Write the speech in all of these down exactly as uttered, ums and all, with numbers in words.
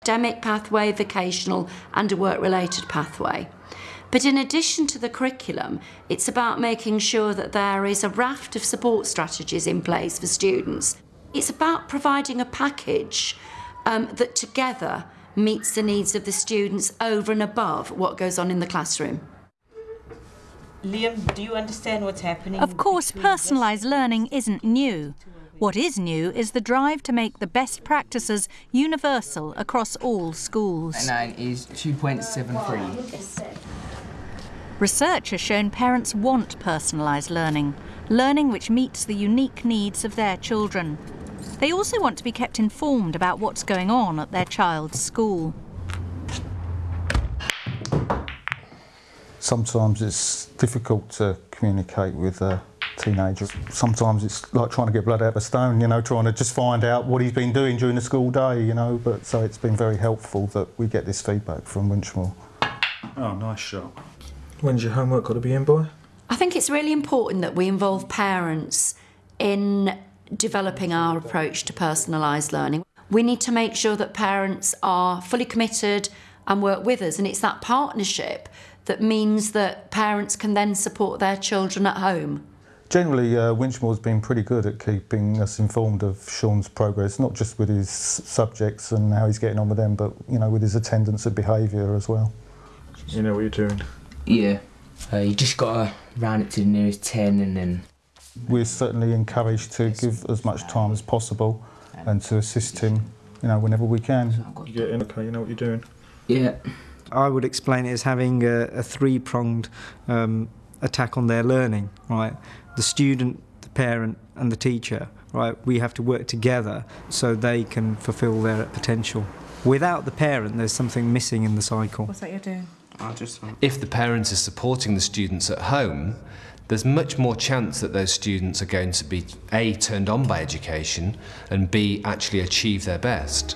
academic pathway, vocational and a work-related pathway. But in addition to the curriculum, it's about making sure that there is a raft of support strategies in place for students. It's about providing a package um, that together meets the needs of the students over and above what goes on in the classroom. Liam, do you understand what's happening? Of course, personalised learning isn't new. What is new is the drive to make the best practices universal across all schools. nine is two point seven three. Research has shown parents want personalised learning, learning which meets the unique needs of their children. They also want to be kept informed about what's going on at their child's school. Sometimes it's difficult to communicate with a teenager. Sometimes it's like trying to get blood out of a stone, you know, trying to just find out what he's been doing during the school day, you know, but so it's been very helpful that we get this feedback from Winchmore. Oh, nice shot. When's your homework got to be in by? I think it's really important that we involve parents in developing our approach to personalised learning. We need to make sure that parents are fully committed and work with us, and it's that partnership that means that parents can then support their children at home. Generally, uh, Winchmore's been pretty good at keeping us informed of Sean's progress, not just with his subjects and how he's getting on with them, but you know, with his attendance and behaviour as well. You know what you're doing? Yeah, uh, you just got to round it to the nearest ten and then... We're certainly encouraged to give as much time as possible and to assist him, you know, whenever we can. You get in, okay, you know what you're doing? Yeah. I would explain it as having a, a three-pronged um, attack on their learning, right? The student, the parent and the teacher, right? We have to work together so they can fulfil their potential. Without the parent, there's something missing in the cycle. What's that you're doing? If the parent is supporting the students at home, there's much more chance that those students are going to be A, turned on by education, and B, actually achieve their best.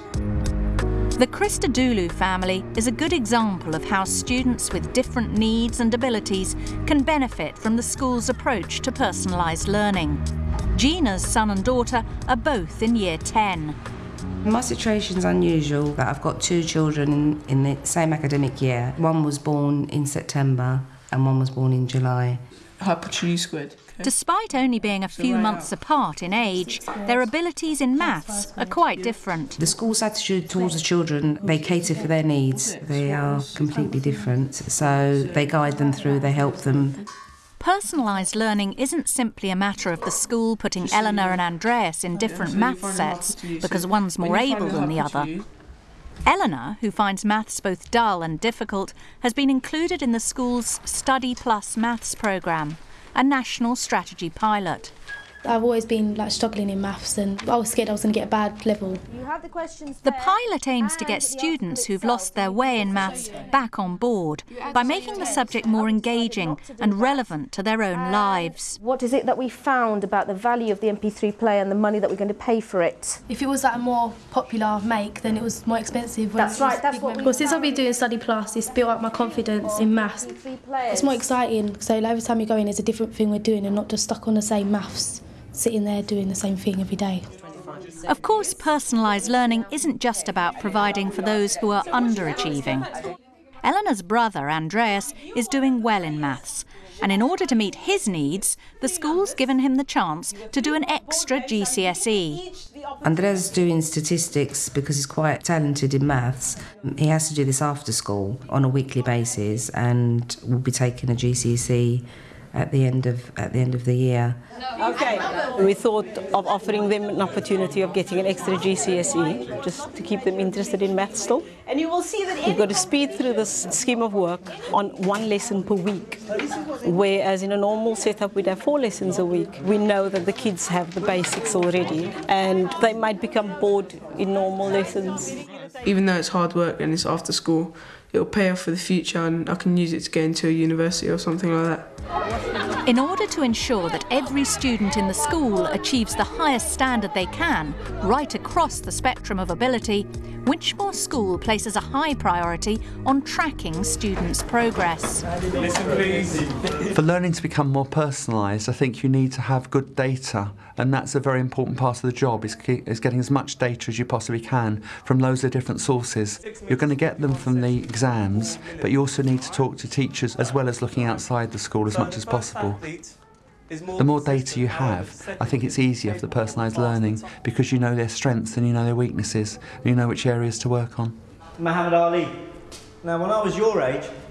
The Christodoulou family is a good example of how students with different needs and abilities can benefit from the school's approach to personalised learning. Gina's son and daughter are both in year ten. My situation's unusual, but I've got two children in the same academic year. One was born in September and one was born in July. Hypotenuse squared. Despite only being a few months apart in age, their abilities in maths are quite different. The school's attitude towards the children, they cater for their needs. They are completely different, so they guide them through, they help them. Personalised learning isn't simply a matter of the school putting Eleanor and Andreas in different maths sets because one's more able than the other. Eleanor, who finds maths both dull and difficult, has been included in the school's Study Plus Maths programme, a national strategy pilot. I've always been like struggling in maths and I was scared I was going to get a bad level. The pilot aims to get students who've lost their way in maths back on board by making the subject more engaging and relevant to their own lives. What is it that we found about the value of the M P three player and the money that we're going to pay for it? If it was like a more popular make, then it was more expensive. That's right, that's what we Well, since I've been doing Study Plus, it's built up my confidence in maths. It's more exciting, so like, every time you go in, there's a different thing we're doing and not just stuck on the same maths, sitting there doing the same thing every day. Of course, personalised learning isn't just about providing for those who are underachieving. Eleanor's brother, Andreas, is doing well in maths, and in order to meet his needs, the school's given him the chance to do an extra G C S E. Andreas is doing statistics because he's quite talented in maths. He has to do this after school on a weekly basis and will be taking a G C S E at the end of at the end of the year. Okay. We thought of offering them an opportunity of getting an extra G C S E, just to keep them interested in maths still. And you will see that we've got to speed through this scheme of work on one lesson per week, whereas in a normal setup we'd have four lessons a week. We know that the kids have the basics already and they might become bored in normal lessons. Even though it's hard work and it's after school, it'll pay off for the future and I can use it to get into a university or something like that. In order to ensure that every student in the school achieves the highest standard they can, right across the spectrum of ability, Winchmore School places a high priority on tracking students' progress. Listen, please. For learning to become more personalised, I think you need to have good data, and that's a very important part of the job, is, is getting as much data as you possibly can from loads of different sources. You're going to get them from the exams, but you also need to talk to teachers as well as looking outside the school as much as possible. The more data you have, I think it's easier for the personalised learning because you know their strengths and you know their weaknesses and you know which areas to work on. Muhammad Ali. Now, when I was your age,